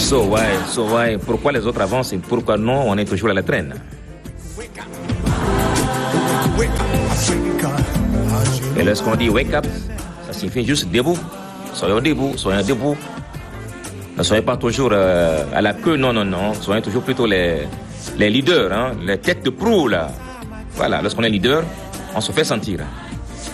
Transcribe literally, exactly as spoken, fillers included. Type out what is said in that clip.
So why, so why, pourquoi les autres avancent et pourquoi non, on est toujours à la traîne? Et lorsqu'on dit wake up, ça signifie juste debout. Soyons debout, soyons debout. Ne soyez pas toujours euh, à la queue, non, non, non. Soyez toujours plutôt les, les leaders, hein, les têtes de proue, là. Voilà, lorsqu'on est leader, on se fait sentir.